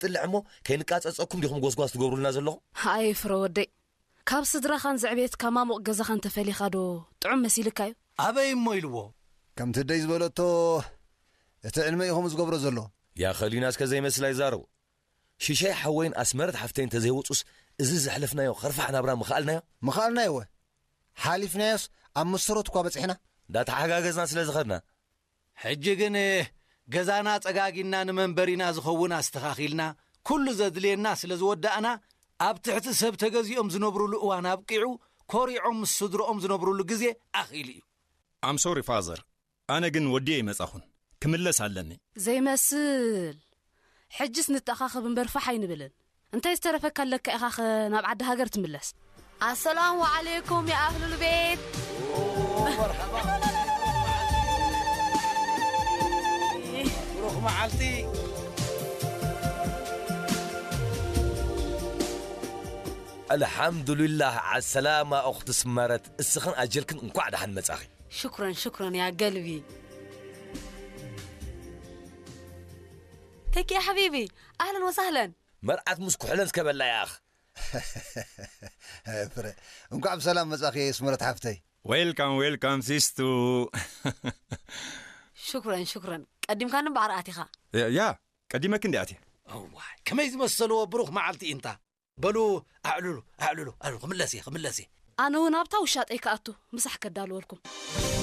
ጥልዕሞ ከይንቃጸጸኩም ዲኹም ጎስጓስ ትገብሩልና ዘለኹም ሃይ ፍሮወደይ ካብ ስድራኻን ዝዕቤት ከማሞቕ ገዛኻን ተፈሊኻዶ ጥዑም መሲልካዩ ኣበይ እሞ ኢልዎ ከምቲ ደይ ዝበለቶ እቲ ዕልመ ኢኹም ዝገብሮ ዘሎ ያ ኸሊናስ ከዘይመስል ኣይዛረቡ ሽሻይ ሓወይን ኣስመረት ሓፍተይን ተዘይወፁስ እዚ ዘሕለፍናዮ ኸርፋሕ ናብራ ምኽኣልናዮ ሓሊፍናዮስ ኣብ ምስሮት እኳ በፂሕና ዳተሓጋገዝና ስለ ዝኸድና ሕጂ ግን ገዛና ጸጋጊና ንመንበሪና ዝኸውን ኣስተኻኺልና ኩሉ ዘድልየና ስለ ዝወዳእና ኣብ ትሕቲ ሰብ ተገዚኦም ዝነብሩሉ እዋን ኣብቂዑ ኮሪዖም ምስ ስድሮኦም ዝነብሩሉ ግዜ ኣኺሉ እዩ I'm sorry father ኣነ ግን ወዲየ ይመጻኹን ክምለስ ኣለኒ ዘይመስል ሕጅስ ንተኣኻኽብ እምበር ፋሕ ኣይንብልን እንታይ ዝተረፈካ ኣለካ ኢኻ ናብ ዓዲ ሃገር ትምለስ ኣሰላሙ ዓለይኩም ያ ኣህሉል ቤት ብሩኽ መዓልቲ الحمد لله على السلامة أخت سمرت السخن أجلكن انقعد عن مزاخي شكرا يا قلبي تك يا حبيبي أهلا وسهلا مرأة مسكحلن كبلا يا أخ فرق انقعد بسلام مزاخي سمرت حفتي ويلكم سيستو شكرا قدم كان بعرقاتي خا يا قديمك اندياتي كما يتمثلوا بروخ معلتي انت بلو أعللو خملاسي أنا ونابتا وشات أيكاتو مسح كدالو لكم